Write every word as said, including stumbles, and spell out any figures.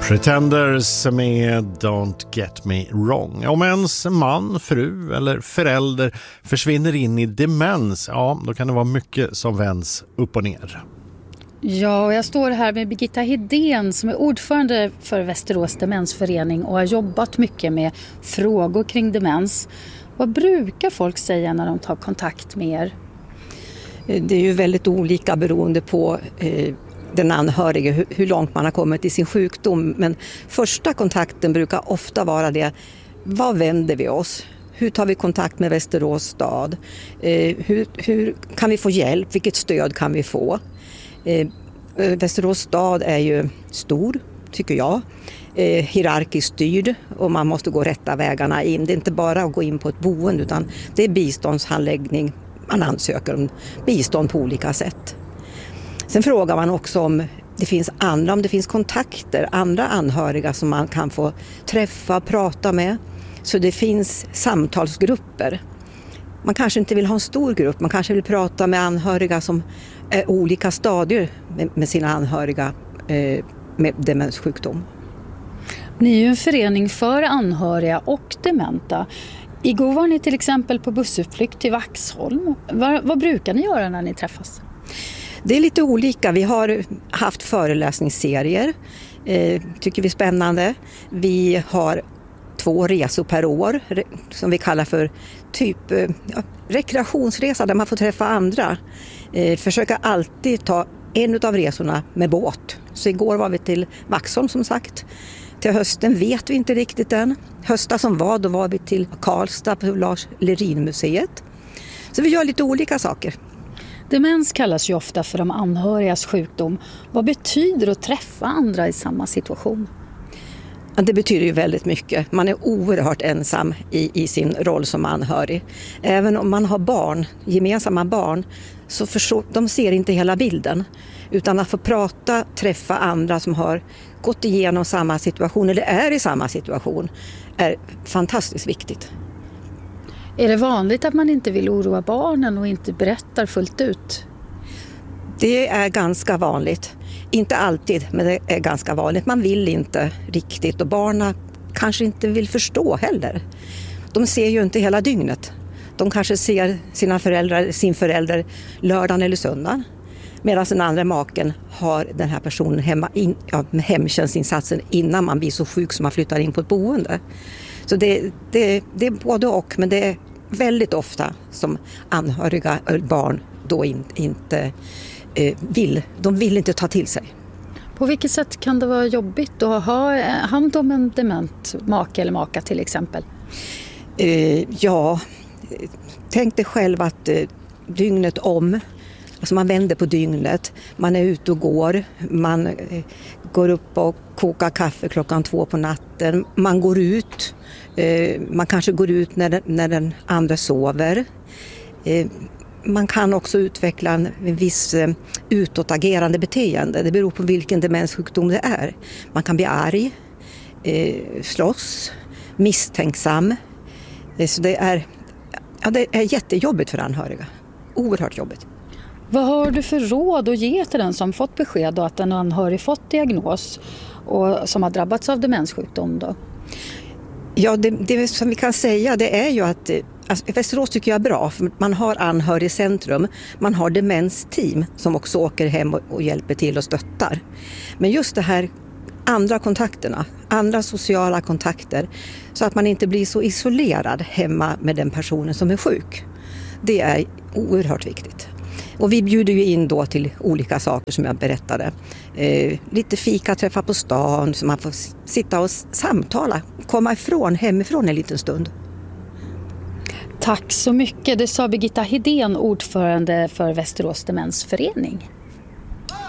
Pretenders med Don't Get Me Wrong. Om ens man, fru eller förälder försvinner in i demens, ja, då kan det vara mycket som vänds upp och ner. Ja, och jag står här med Birgitta Hedén som är ordförande för Västerås demensförening och har jobbat mycket med frågor kring demens. Vad brukar folk säga när de tar kontakt med er? Det är ju väldigt olika beroende på eh, den anhörige, hur, hur långt man har kommit i sin sjukdom. Men första kontakten brukar ofta vara det: vad vänder vi oss? Hur tar vi kontakt med Västerås stad? Eh, hur, hur kan vi få hjälp? Vilket stöd kan vi få? Eh, Västerås stad är ju stor, tycker jag. Eh, hierarkiskt styrd och man måste gå rätta vägarna in. Det är inte bara att gå in på ett boende utan det är biståndshandläggning. Man ansöker om bistånd på olika sätt. Sen frågar man också om det finns andra, om det finns kontakter, andra anhöriga som man kan få träffa, prata med. Så det finns samtalsgrupper. Man kanske inte vill ha en stor grupp, man kanske vill prata med anhöriga som är olika stadier med sina anhöriga eh, med demenssjukdom. Ni är ju en förening för anhöriga och dementa. Igår var ni till exempel på bussutflykt till Vaxholm. Vad, vad brukar ni göra när ni träffas? Det är lite olika. Vi har haft föreläsningsserier, eh, tycker vi är spännande. Vi har två resor per år som vi kallar för typ eh, rekreationsresa där man får träffa andra. Eh, försöka alltid ta en av resorna med båt. Så igår var vi till Vaxholm som sagt. Till hösten vet vi inte riktigt än. Hösta som var, då var vi till Karlstad på Lars Lerin-museet. Så vi gör lite olika saker. Demens kallas ju ofta för de anhörigas sjukdom. Vad betyder det att träffa andra i samma situation? Ja, det betyder ju väldigt mycket. Man är oerhört ensam i, i sin roll som anhörig. Även om man har barn, gemensamma barn, så förstår, de ser inte hela bilden. Utan att få prata, träffa andra som har gått igenom samma situation eller är i samma situation är fantastiskt viktigt. Är det vanligt att man inte vill oroa barnen och inte berättar fullt ut? Det är ganska vanligt. Inte alltid, men det är ganska vanligt. Man vill inte riktigt och barnen kanske inte vill förstå heller. De ser ju inte hela dygnet. De kanske ser sina föräldrar, sin förälder lördagen eller söndagen. Medan den andra maken har den här personen hemma in, ja, med hemtjänstinsatsen innan man blir så sjuk som man flyttar in på ett boende. Så det, det, det är både och, men det är väldigt ofta som anhöriga barn då in, inte eh, vill. De vill inte ta till sig. På vilket sätt kan det vara jobbigt att ha hand om en dement make eller maka till exempel? Eh, ja, tänk dig själv att eh, dygnet om. Alltså man vänder på dygnet, man är ute och går, man eh, går upp och kokar kaffe klockan två på natten, man går ut, eh, man kanske går ut när den, när den andra sover. Eh, man kan också utveckla en, en viss eh, utåtagerande beteende, det beror på vilken demenssjukdom det är. Man kan bli arg, eh, slåss, misstänksam, eh, så det är, ja, det är jättejobbigt för anhöriga, oerhört jobbigt. Vad har du för råd att ge till den som fått besked att en anhörig fått diagnos och som har drabbats av demenssjukdom då? Ja, det, det som vi kan säga det är ju att alltså, Västerås tycker jag är bra för man har anhörig centrum, man har demensteam som också åker hem och, och hjälper till och stöttar. Men just det här andra kontakterna, andra sociala kontakter så att man inte blir så isolerad hemma med den personen som är sjuk. Det är oerhört viktigt. Och vi bjuder ju in då till olika saker som jag berättade. Eh, lite fika, träffa på stan så man får sitta och samtala. Komma ifrån, hemifrån en liten stund. Tack så mycket. Det sa Birgitta Hedén, ordförande för Västerås demensförening.